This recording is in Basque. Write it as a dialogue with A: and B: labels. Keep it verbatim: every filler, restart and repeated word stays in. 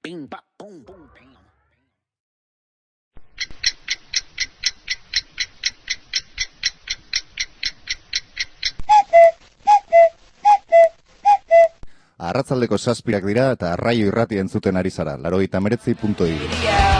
A: Arratzaldeko zazpirak dira eta Arraio Irratia entzuten ari zara, laurogeita hemeretzi puntu hiru.